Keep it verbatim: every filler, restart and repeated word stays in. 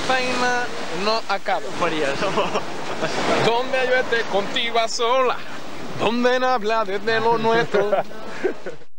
vaina no acaba. María, somos... Donde yo esté contigo a sola, donde no habla desde lo nuestro.